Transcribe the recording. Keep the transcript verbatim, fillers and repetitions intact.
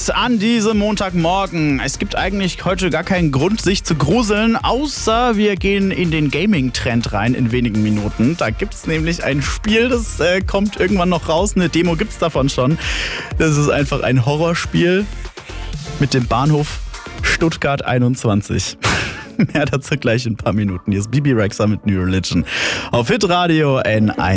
an diesem Montagmorgen. Es gibt eigentlich heute gar keinen Grund, sich zu gruseln, außer wir gehen in den Gaming-Trend rein in wenigen Minuten. Da gibt es nämlich ein Spiel, das äh, kommt irgendwann noch raus. Eine Demo gibt es davon schon. Das ist einfach ein Horrorspiel mit dem Bahnhof Stuttgart einundzwanzig. Mehr dazu gleich in ein paar Minuten. Hier ist Bibi Rexha mit New Religion auf Hitradio N eins.